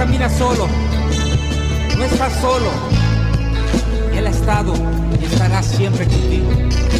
caminas solo, no estás solo. Él ha estado y estará siempre contigo.